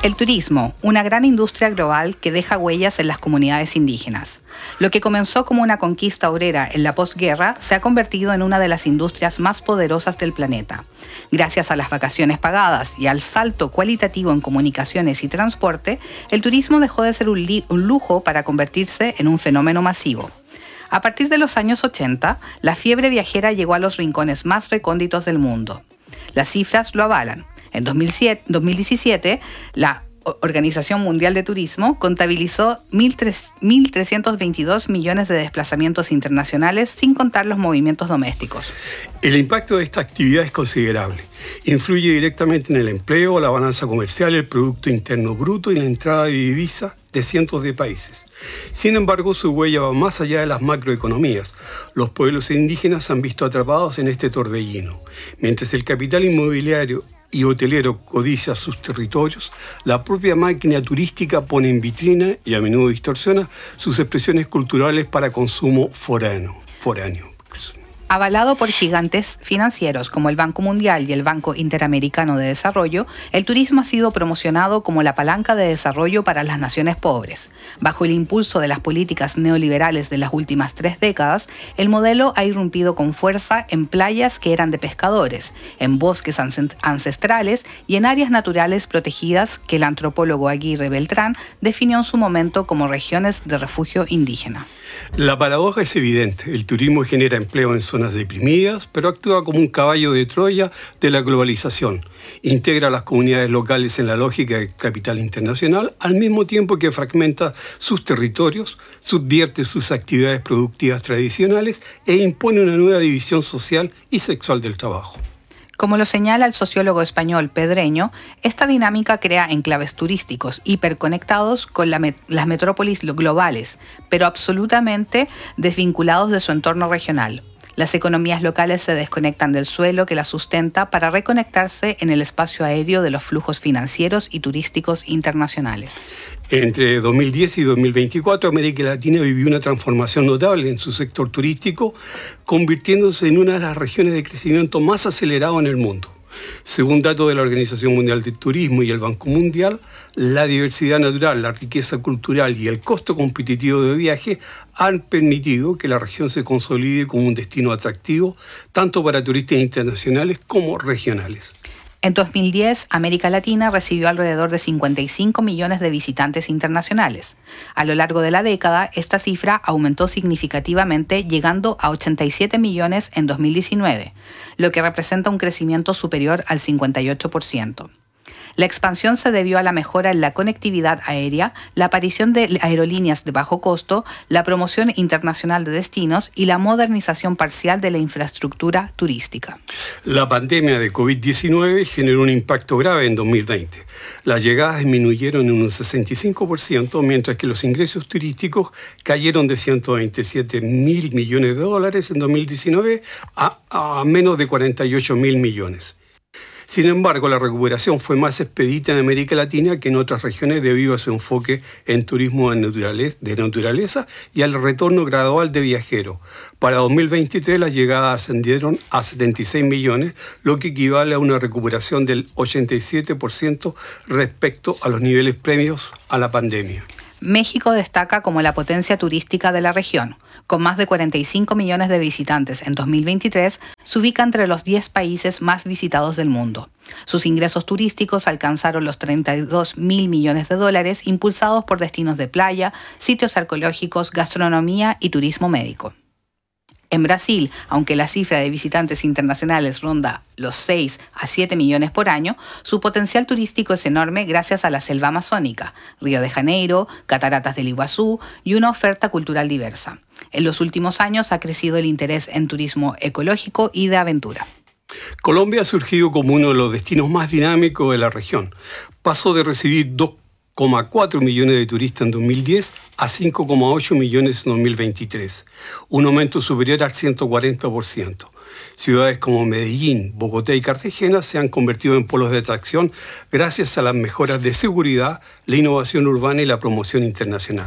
El turismo, una gran industria global que deja huellas en las comunidades indígenas. Lo que comenzó como una conquista obrera en la posguerra se ha convertido en una de las industrias más poderosas del planeta. Gracias a las vacaciones pagadas y al salto cualitativo en comunicaciones y transporte, el turismo dejó de ser un lujo para convertirse en un fenómeno masivo. A partir de los años 80, la fiebre viajera llegó a los rincones más recónditos del mundo. Las cifras lo avalan. En 2017, la Organización Mundial de Turismo contabilizó 1.322 millones de desplazamientos internacionales, sin contar los movimientos domésticos. El impacto de esta actividad es considerable. Influye directamente en el empleo, la balanza comercial, el Producto Interno Bruto y la entrada de divisas de cientos de países. Sin embargo, su huella va más allá de las macroeconomías. Los pueblos indígenas se han visto atrapados en este torbellino. Mientras el capital inmobiliario y hotelero codicia sus territorios, la propia máquina turística pone en vitrina y a menudo distorsiona sus expresiones culturales para consumo foráneo. Avalado por gigantes financieros como el Banco Mundial y el Banco Interamericano de Desarrollo, el turismo ha sido promocionado como la palanca de desarrollo para las naciones pobres. Bajo el impulso de las políticas neoliberales de las últimas 3 décadas, el modelo ha irrumpido con fuerza en playas que eran de pescadores, en bosques ancestrales y en áreas naturales protegidas que el antropólogo Aguirre Beltrán definió en su momento como regiones de refugio indígena. La paradoja es evidente. El turismo genera empleo en zonas deprimidas, pero actúa como un caballo de Troya de la globalización. Integra a las comunidades locales en la lógica del capital internacional, al mismo tiempo que fragmenta sus territorios, subvierte sus actividades productivas tradicionales e impone una nueva división social y sexual del trabajo. Como lo señala el sociólogo español Pedreño, esta dinámica crea enclaves turísticos hiperconectados con las metrópolis globales, pero absolutamente desvinculados de su entorno regional. Las economías locales se desconectan del suelo que las sustenta para reconectarse en el espacio aéreo de los flujos financieros y turísticos internacionales. Entre 2010 y 2024, América Latina vivió una transformación notable en su sector turístico, convirtiéndose en una de las regiones de crecimiento más acelerado en el mundo. Según datos de la Organización Mundial del Turismo y el Banco Mundial, la diversidad natural, la riqueza cultural y el costo competitivo de viaje han permitido que la región se consolide como un destino atractivo tanto para turistas internacionales como regionales. En 2010, América Latina recibió alrededor de 55 millones de visitantes internacionales. A lo largo de la década, esta cifra aumentó significativamente, llegando a 87 millones en 2019, lo que representa un crecimiento superior al 58%. La expansión se debió a la mejora en la conectividad aérea, la aparición de aerolíneas de bajo costo, la promoción internacional de destinos y la modernización parcial de la infraestructura turística. La pandemia de COVID-19 generó un impacto grave en 2020. Las llegadas disminuyeron en un 65%, mientras que los ingresos turísticos cayeron de 127 mil millones de dólares en 2019 a menos de 48 mil millones. Sin embargo, la recuperación fue más expedita en América Latina que en otras regiones debido a su enfoque en turismo de naturaleza y al retorno gradual de viajeros. Para 2023 las llegadas ascendieron a 76 millones, lo que equivale a una recuperación del 87% respecto a los niveles previos a la pandemia. México destaca como la potencia turística de la región. Con más de 45 millones de visitantes en 2023, se ubica entre los 10 países más visitados del mundo. Sus ingresos turísticos alcanzaron los 32 mil millones de dólares, impulsados por destinos de playa, sitios arqueológicos, gastronomía y turismo médico. En Brasil, aunque la cifra de visitantes internacionales ronda los 6 a 7 millones por año, su potencial turístico es enorme gracias a la selva amazónica, Río de Janeiro, Cataratas del Iguazú y una oferta cultural diversa. En los últimos años ha crecido el interés en turismo ecológico y de aventura. Colombia ha surgido como uno de los destinos más dinámicos de la región. Pasó de recibir 2,4 millones de turistas en 2010 a 5,8 millones en 2023, un aumento superior al 140%. Ciudades como Medellín, Bogotá y Cartagena se han convertido en polos de atracción gracias a las mejoras de seguridad, la innovación urbana y la promoción internacional.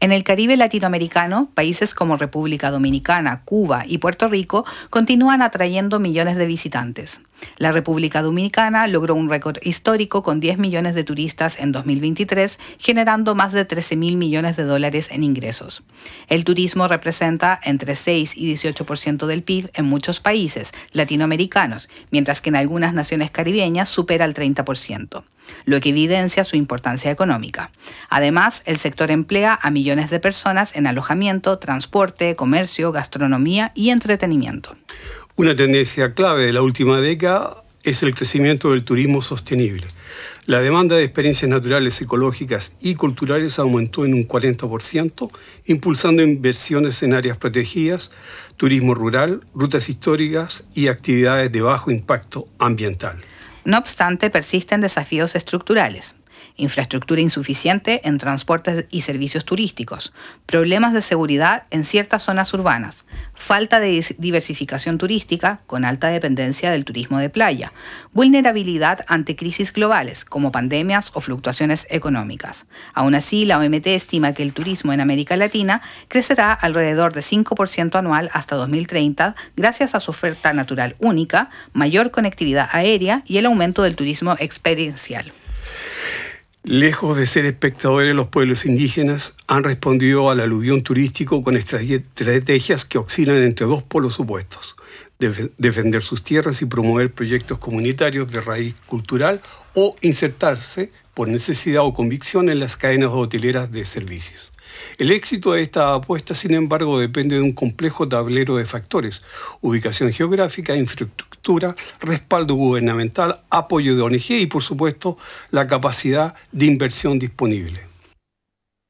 En el Caribe latinoamericano, países como República Dominicana, Cuba y Puerto Rico continúan atrayendo millones de visitantes. La República Dominicana logró un récord histórico con 10 millones de turistas en 2023, generando más de 13.000 millones de dólares en ingresos. El turismo representa entre 6 y 18% del PIB en muchos países latinoamericanos, mientras que en algunas naciones caribeñas supera el 30%, lo que evidencia su importancia económica. Además, el sector emplea a millones de personas en alojamiento, transporte, comercio, gastronomía y entretenimiento. Una tendencia clave de la última década es el crecimiento del turismo sostenible. La demanda de experiencias naturales, ecológicas y culturales aumentó en un 40%, impulsando inversiones en áreas protegidas, turismo rural, rutas históricas y actividades de bajo impacto ambiental. No obstante, persisten desafíos estructurales. Infraestructura insuficiente en transportes y servicios turísticos, problemas de seguridad en ciertas zonas urbanas, falta de diversificación turística con alta dependencia del turismo de playa, vulnerabilidad ante crisis globales como pandemias o fluctuaciones económicas. Aún así, la OMT estima que el turismo en América Latina crecerá alrededor de 5% anual hasta 2030 gracias a su oferta natural única, mayor conectividad aérea y el aumento del turismo experiencial. Lejos de ser espectadores, los pueblos indígenas han respondido al aluvión turístico con estrategias que oscilan entre dos polos opuestos: defender sus tierras y promover proyectos comunitarios de raíz cultural o insertarse por necesidad o convicción en las cadenas hoteleras de servicios. El éxito de esta apuesta, sin embargo, depende de un complejo tablero de factores: ubicación geográfica, infraestructura, respaldo gubernamental, apoyo de ONG y, por supuesto, la capacidad de inversión disponible.